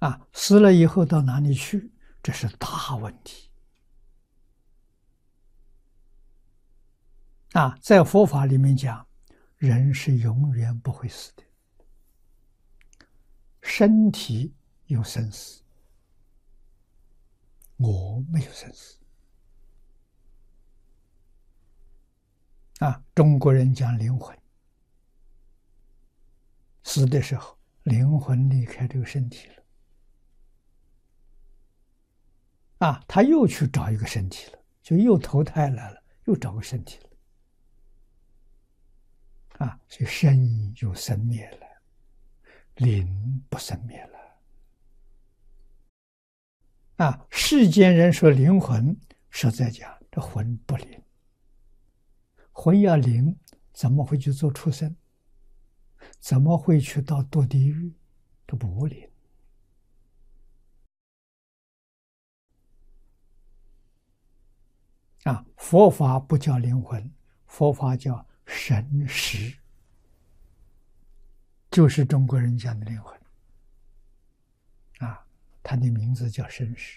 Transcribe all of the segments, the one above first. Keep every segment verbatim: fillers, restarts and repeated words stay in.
啊，死了以后到哪里去？这是大问题啊！在佛法里面讲，人是永远不会死的，身体有生死，我没有生死啊！中国人讲灵魂，死的时候，灵魂离开这个身体了。啊，他又去找一个身体了，就又投胎来了，又找个身体了。啊，所以生就生灭了，灵不生灭了。啊，世间人说灵魂，实在讲这魂不灵，魂要灵，怎么会去做畜生？怎么会去到堕地狱？这不灵。啊，佛法不叫灵魂，佛法叫神识，就是中国人讲的灵魂。啊，它的名字叫神识。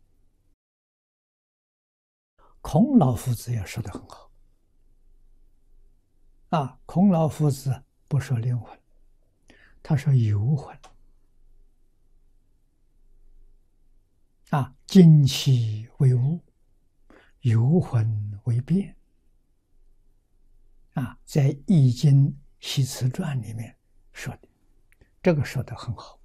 孔老夫子也说得很好。啊，孔老夫子不说灵魂，他说游魂。啊，精气为物，游魂为变。啊，在《易经系辞传》里面说的，这个说得很好。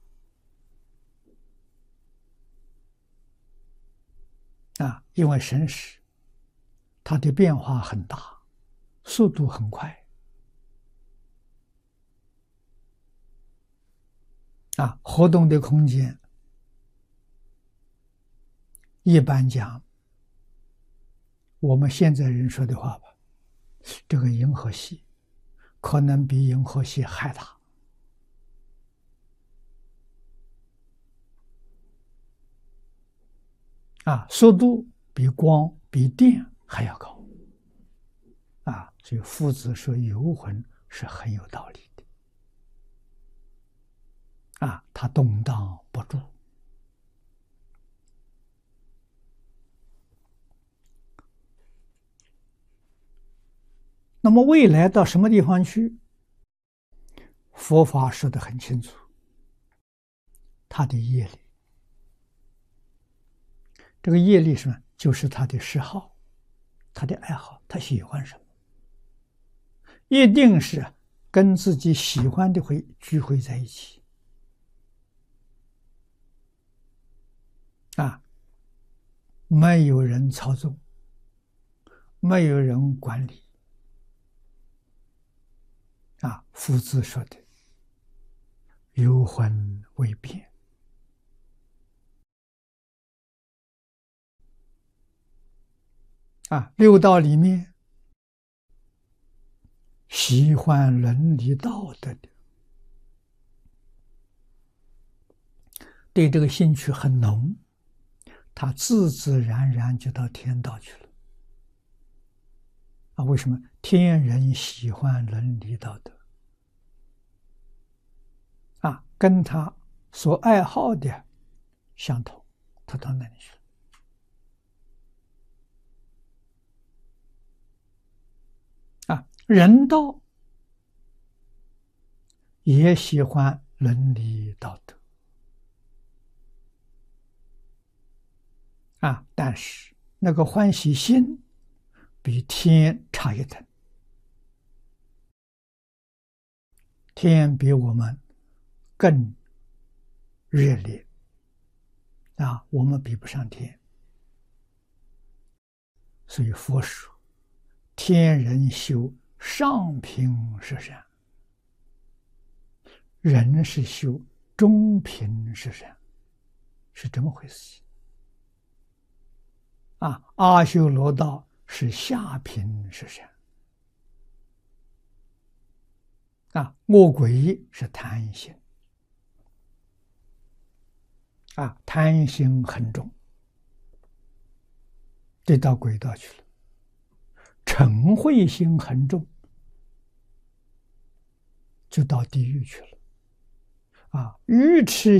啊，因为神识它的变化很大，速度很快。啊，活动的空间，一般讲，我们现在人说的话吧，这个银河系可能比银河系还大。啊，速度比光、比电还要高。啊，所以夫子说游魂是很有道理的。啊，它动荡不住。那么未来到什么地方去？佛法说得很清楚，他的业力。这个业力是什么？就是他的嗜好，他的爱好，他喜欢什么，一定是跟自己喜欢的会聚会在一起。啊，没有人操纵，没有人管理。啊，夫子说的游魂为变。啊，六道里面喜欢伦理道德的，对这个兴趣很浓，他自自然然就到天道去了。啊，为什么？天人喜欢伦理道德。啊，跟他所爱好的相同，他到那里去了。啊，人道也喜欢伦理道德。啊，但是那个欢喜心比天差一等，天比我们更热烈。啊，我们比不上天。所以佛说，天人修上品十善，人是修中品十善，是这么回事。啊，阿修罗道是下品十善。啊，恶鬼是贪心。啊，贪心很重，就到鬼道去了。嗔恚心很重，就到地狱去了。啊，愚痴